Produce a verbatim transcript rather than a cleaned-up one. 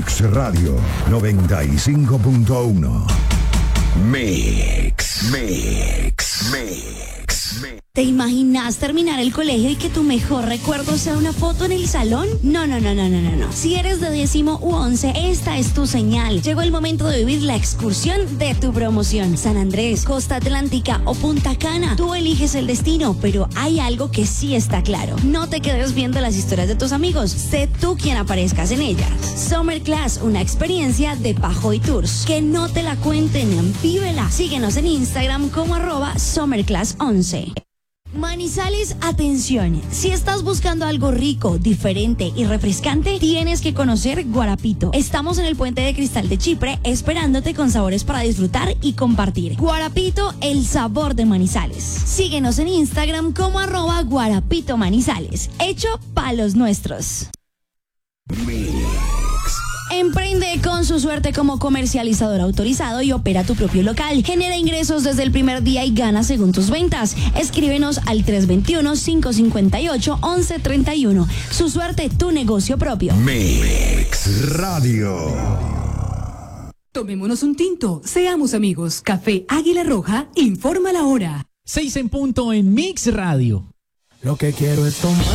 Mix Radio noventa y cinco punto uno. Mix, Mix, Mix, Mix. ¿Te imaginas terminar el colegio y que tu mejor recuerdo sea una foto en el salón? No, no, no, no, no, no, no. Si eres de décimo u once, esta es tu señal. Llegó el momento de vivir la excursión de tu promoción. San Andrés, Costa Atlántica o Punta Cana. Tú eliges el destino, pero hay algo que sí está claro. No te quedes viendo las historias de tus amigos. Sé tú quien aparezcas en ellas. Summer Class, una experiencia de Pajoy Tours. Que no te la cuenten, vívela. Síguenos en Instagram como arroba summerclass once. Manizales, atención, si estás buscando algo rico, diferente y refrescante, tienes que conocer Guarapito. Estamos en el Puente de Cristal de Chipre, esperándote con sabores para disfrutar y compartir. Guarapito, el sabor de Manizales. Síguenos en Instagram como arroba Guarapito Manizales, hecho pa' los nuestros. Emprende con su suerte como comercializador autorizado y opera tu propio local. Genera ingresos desde el primer día y gana según tus ventas. Escríbenos al tres dos uno, cinco cinco ocho, once treinta y uno. Su suerte, tu negocio propio. Mix Radio. Tomémonos un tinto, seamos amigos. Café Águila Roja informa la hora. Seis en punto en Mix Radio. Lo que quiero es tomar.